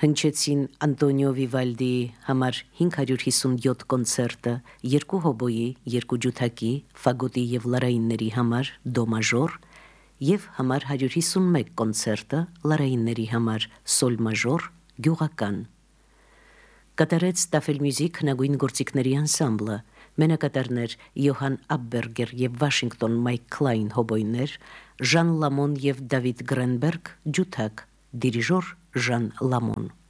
Հնչեցին Անտոնիո Վիվալդիի համար 557 կոնցերտը, 2 հոբոյի, 2 ջութակի, ֆագոտի և լարայինների համար դո մաժոր և համար 151 կոնցերտը լարայինների համար սոլ մաժոր գյուղական։ Կատարեց Տաֆելմյուզիք հնագույն գործիքների անսամբլը, մենակատարներ Յոհան Աբբերգեր և Վաշինգտոն Մայք Քլայն հոբոյներ, Ժան Լամոն և Դավիթ Գրենբերգ ջութակ, դիրիժոր Ժան Լամոն։